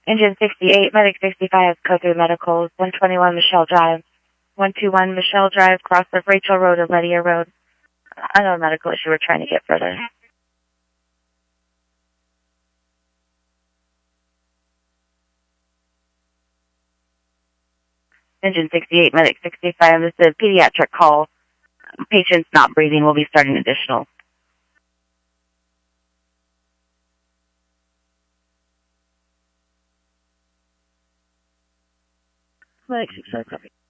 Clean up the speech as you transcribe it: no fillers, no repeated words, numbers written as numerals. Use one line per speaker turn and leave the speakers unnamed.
Engine 68, Medic 65, code 3 medicals, 121 Michelle Drive. 121 Michelle Drive, cross of Rachel Road or Lydia Road. I know a medical issue we're trying to get further. Engine 68, Medic 65, this is a pediatric call. Patient's not breathing, we'll be starting additional. Medic 65, copy.